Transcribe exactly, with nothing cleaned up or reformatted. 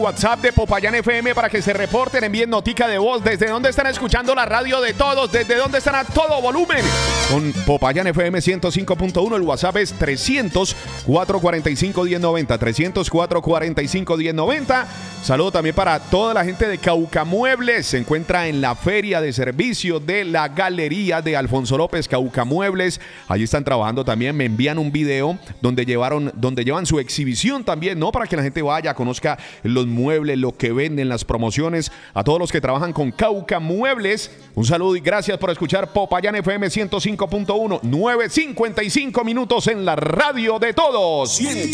WhatsApp de Popayán F M para que se reporten, envíen notica de voz. ¿Desde dónde están escuchando la radio de todos? ¿Desde dónde están a todo volumen? Con Popayán F M ciento cinco punto uno, el WhatsApp es trescientos, cuatrocientos cuarenta y cinco, diez noventa. trescientos, cuatrocientos cuarenta y cinco, diez noventa. Saludo también para toda la gente de Cauca Muebles. Se encuentra en la feria de servicio de la Galería de Alfonso López, Cauca Muebles. Allí están trabajando también. Me envían un video donde llevaron, donde llevan su exhibición también, ¿no? Para que la gente vaya, conozca los muebles, lo que venden, las promociones. A todos los que trabajan con Cauca Muebles, un saludo y gracias por escuchar Popayán F M ciento cinco punto uno. nueve cincuenta y cinco minutos en la radio de todos.